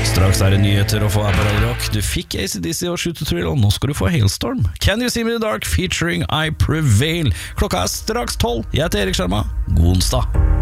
Straks er det nyheter å få her på Radio Rock. Du fikk AC/DC og Shoot to Thrill, og nå skal du få Hailstorm. Can You See Me in the Dark featuring I Prevail. Klokka er straks 12. Jeg heter Erik Sjarma. God onsdag.